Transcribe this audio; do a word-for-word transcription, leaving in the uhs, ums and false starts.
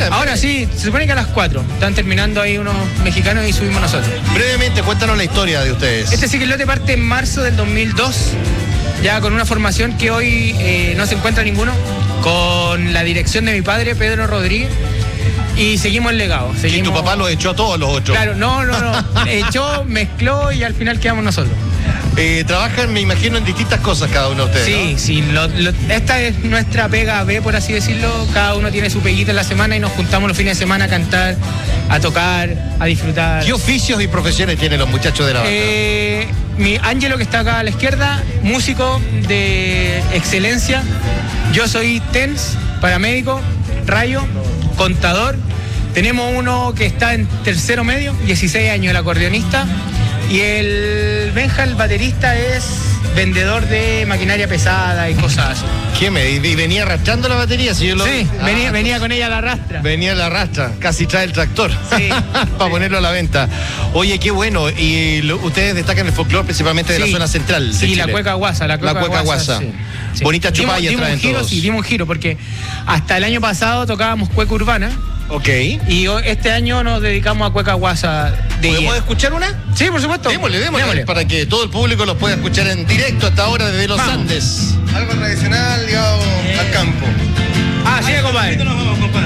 ahora. Ahora sí, se supone que a las cuatro. Están terminando ahí unos mexicanos y subimos nosotros. Brevemente, cuéntanos la historia de ustedes. Este ciclote parte en marzo del dos mil dos, ya con una formación que hoy eh, no se encuentra ninguno, con la dirección de mi padre, Pedro Rodríguez, y seguimos el legado. Seguimos... Y tu papá los echó a todos los otros. Claro, no, no, no. Echó, mezcló y al final quedamos nosotros. Eh, trabajan, me imagino, en distintas cosas cada uno de ustedes, Sí, ¿no? sí. Lo, lo, esta es nuestra pega B, por así decirlo. Cada uno tiene su peguita en la semana y nos juntamos los fines de semana a cantar, a tocar, a disfrutar. ¿Qué oficios y profesiones tienen los muchachos de la banda? Eh, mi Ángelo, que está acá a la izquierda, músico de excelencia. Yo soy TENS, paramédico, Rayo, contador. Tenemos uno que está en tercero medio, dieciséis años, el acordeonista. Y el Benja, el baterista, es vendedor de maquinaria pesada y cosas así. ¿Qué me y venía arrastrando la batería? Si yo lo... Sí, Ah, venía, venía con ella a la rastra. Venía a la rastra, casi trae el tractor. Sí. Para ponerlo a la venta. Oye, qué bueno. Y lo, ustedes destacan el folclore principalmente de Sí. la zona central de Sí, Chile. la cueca guasa, la cueca, La cueca guasa. sí, sí. Bonita Dimos- chupalla dimos traen un giro, todos. sí, dimos un giro, porque hasta el año pasado tocábamos cueca urbana Ok. y ho- este año nos dedicamos a cueca guasa de ¿Podemos hielo. escuchar una? Sí, por supuesto. Démosle, démosle, Démosle. para que todo el público los pueda escuchar en directo hasta ahora desde los Vamos. Andes. Algo tradicional ligado al campo. Ah, sí, compadre.